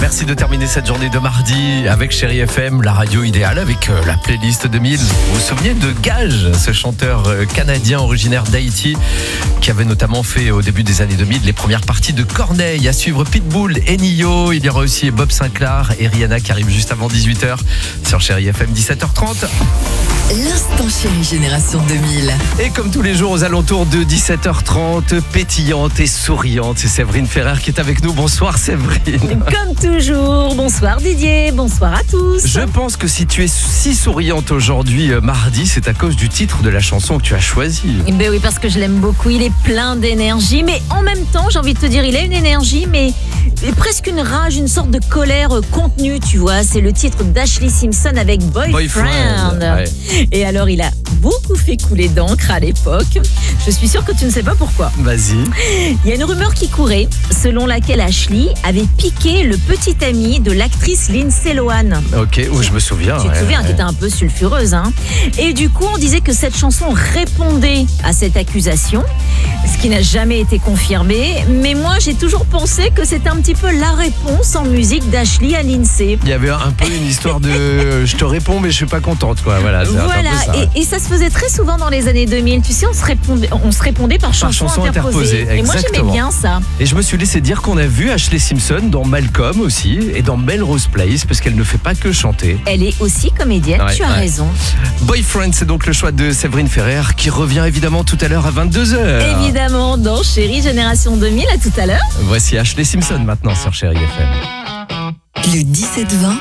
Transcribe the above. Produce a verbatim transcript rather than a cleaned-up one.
Merci de terminer cette journée de mardi avec Chérie F M, la radio idéale, avec euh, la playlist deux mille. Vous vous souvenez de Gage, ce chanteur euh, canadien originaire d'Haïti, qui avait notamment fait au début des années deux mille les premières parties de Corneille. À suivre Pitbull et Nio. Il y aura aussi Bob Sinclair et Rihanna qui arrivent juste avant dix-huit heures sur Chérie F M, dix-sept heures trente. L'instant Chérie Génération deux mille. Et comme tous les jours aux alentours de dix-sept heures trente, pétillante et souriante, c'est Séverine Ferrer qui est avec nous. Bonsoir Séverine. Comme toujours, bonsoir Didier, bonsoir à tous. Je pense que si tu es si souriante aujourd'hui, euh, mardi, c'est à cause du titre de la chanson que tu as choisi. Ben oui, parce que je l'aime beaucoup, il est plein d'énergie, mais en même temps, j'ai envie de te dire, il a une énergie, mais presque une rage, une sorte de colère contenue, tu vois. C'est le titre d'Ashlee Simpson avec Boyfriend. Boyfriend, ouais. Et alors, il a beaucoup fait couler d'encre à l'époque. Je suis sûre que tu ne sais pas pourquoi. Vas-y. Il y a une rumeur qui courait, selon laquelle Ashlee avait piqué le petit ami de l'actrice Lindsay Lohan. Ok, oh, je me souviens. Tu te ouais, souviens, ouais. qui était un peu sulfureuse, hein. Et du coup, on disait que cette chanson répondait à cette accusation, ce qui n'a jamais été confirmé. Mais moi, j'ai toujours pensé que c'était un petit peu la réponse en musique d'Ashlee à Lindsay. Il y avait un peu une histoire de je te réponds mais je suis pas contente quoi. Voilà, c'est Voilà, un peu ça, et, ouais. et ça se faisait très souvent dans les années deux mille. Tu sais, on se répondait, on se répondait par, Par chanson, chanson interposée. interposée, Et moi, j'aimais exactement. bien ça. Et je me suis laissé dire qu'on a vu Ashlee Simpson dans Malcolm aussi et dans Melrose Place parce qu'elle ne fait pas que chanter. Elle est aussi comédienne, Ouais, tu as ouais. raison. Boyfriend, c'est donc le choix de Séverine Ferrer qui revient évidemment tout à l'heure à vingt-deux heures. Évidemment, dans Chérie Génération deux mille, à tout à l'heure. Voici Ashlee Simpson maintenant sur Chérie F M. Le dix-sept vingt.